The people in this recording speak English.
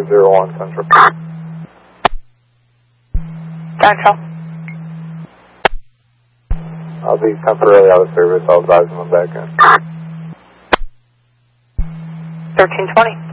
101 Central. Central. I'll be temporarily out of service. I'll advise them I'm back in. 1320.